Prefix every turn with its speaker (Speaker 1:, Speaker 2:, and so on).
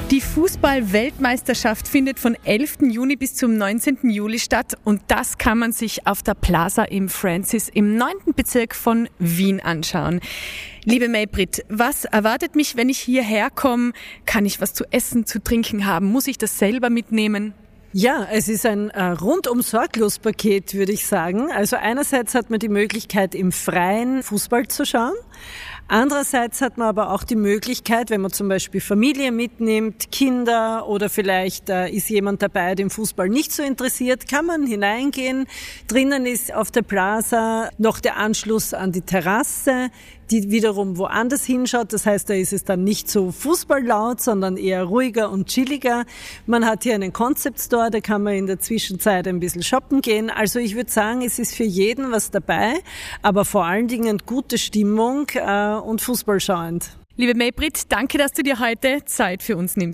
Speaker 1: Die Fußball-Weltmeisterschaft findet von 11. Juni bis zum 19. Juli statt und das kann man sich auf der Plaza im Francis im 9. Bezirk von Wien anschauen. Liebe Maybrit, was erwartet mich, wenn ich hierher komme? Kann ich was zu essen, zu trinken haben? Muss ich das selber mitnehmen?
Speaker 2: Ja, es ist ein rundum sorglos Paket, würde ich sagen. Also einerseits hat man die Möglichkeit, im Freien Fußball zu schauen. Andererseits hat man aber auch die Möglichkeit, wenn man zum Beispiel Familie mitnimmt, Kinder oder vielleicht ist jemand dabei, dem Fußball nicht so interessiert, kann man hineingehen. Drinnen ist auf der Plaza noch der Anschluss an die Terrasse, die wiederum woanders hinschaut. Das heißt, da ist es dann nicht so fußballlaut, sondern eher ruhiger und chilliger. Man hat hier einen Concept Store, da kann man in der Zwischenzeit ein bisschen shoppen gehen. Also ich würde sagen, es ist für jeden was dabei, aber vor allen Dingen gute Stimmung und fußballschauend.
Speaker 1: Liebe Maybrit, danke, dass du dir heute Zeit für uns nimmst.